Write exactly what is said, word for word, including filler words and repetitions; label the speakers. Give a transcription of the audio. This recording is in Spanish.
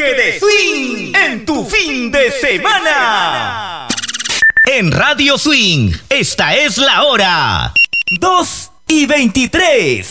Speaker 1: toque de swing en tu fin de semana.
Speaker 2: En Radio Swing, esta es la hora.
Speaker 1: dos y veintitrés.